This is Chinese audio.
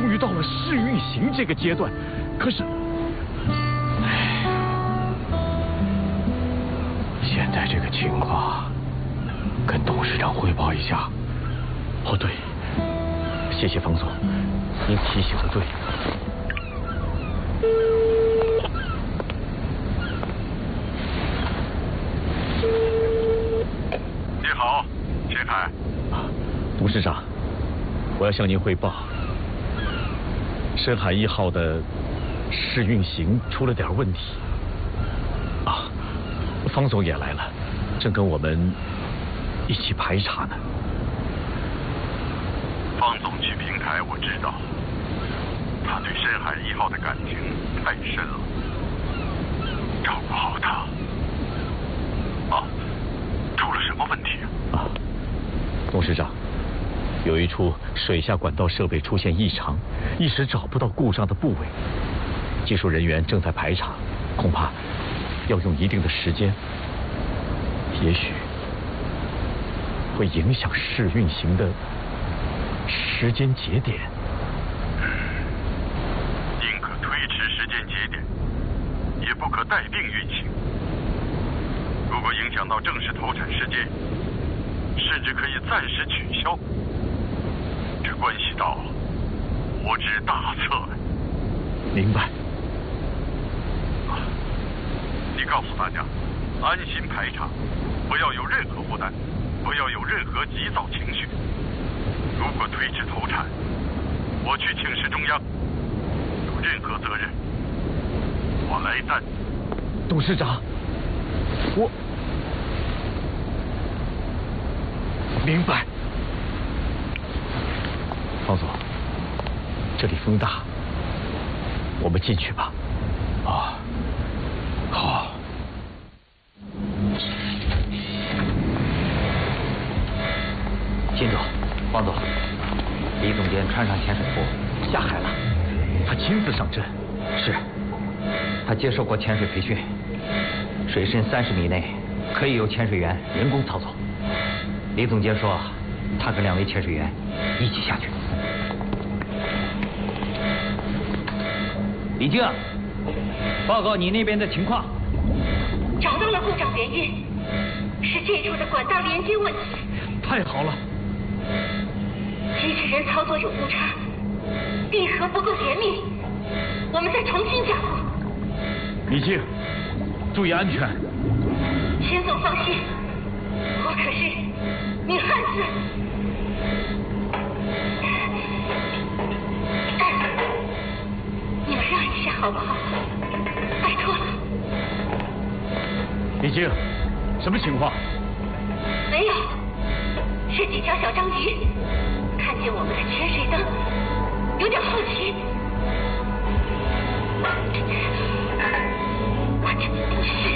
终于到了试运行这个阶段，可是，现在这个情况，跟董事长汇报一下。哦，对，谢谢方总，您提醒的对。 你好，秦海。 董事长，我要向您汇报，深海1号的试运行出了点问题。啊，方总也来了，正跟我们一起排查呢。 方总去平台，我知道，他对深海1号的感情太深了，照顾好他。啊，出了什么问题啊？ 董事长，有一处水下管道设备出现异常，一时找不到故障的部位，技术人员正在排查，恐怕要用一定的时间，也许会影响试运行的时间节点。 宁可推迟时间节点，也不可带病运行。如果影响到正式投产时间，甚至可以暂时取消。这关系到国之大策。 明白。 你告诉大家，安心排查，不要有任何负担，不要有任何急躁情绪。如果推迟投产，我去请示中央，有任何责任，我来担。 董事长，我明白。方总，这里风大，我们进去吧。啊，好。 秦总，王总，李总监穿上潜水服下海了。 他亲自上阵？ 是，他接受过潜水培训，水深30米内可以由潜水员人工操作。李总监说，他跟2位潜水员一起下去。李静，报告你那边的情况。 找到了故障原因，是这处的管道连接问题。 太好了。 机器人操作有误差，闭合不够严密，我们再重新加固。 李静，注意安全。 秦总放心，我可是女汉子。你们让一下好不好？拜托了。 李静，什么情况？ 没有，是几条小章鱼看见我们的潜水灯，有点好奇。我这是